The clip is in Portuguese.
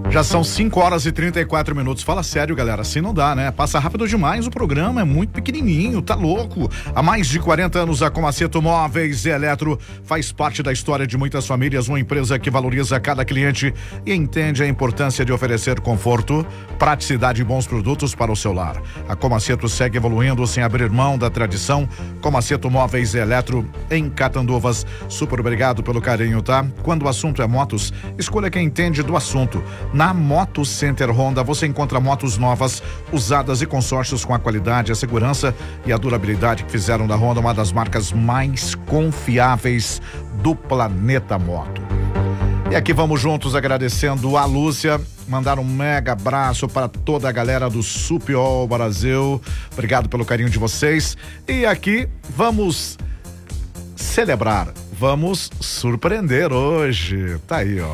Já são 5h34. Fala sério, galera, assim não dá, né? Passa rápido demais, o programa é muito pequenininho, tá louco? Há mais de 40 anos a Comaceto Móveis e Eletro faz parte da história de muitas famílias, uma empresa que valoriza cada cliente e entende a importância de oferecer conforto, praticidade e bons produtos para o seu lar. A Comaceto segue evoluindo sem abrir mão da tradição. Comaceto Móveis e Eletro em Catanduvas. Super obrigado pelo carinho, tá? Quando o assunto é motos, escolha quem entende do assunto. Na Moto Center Honda você encontra motos novas, usadas e consórcios com a qualidade, a segurança e a durabilidade que fizeram da Honda uma das marcas mais confiáveis do planeta moto. E aqui vamos juntos agradecendo a Lúcia, mandar um mega abraço para toda a galera do Supiol Brasil. Obrigado pelo carinho de vocês. E aqui vamos celebrar, vamos surpreender hoje. Tá aí, ó.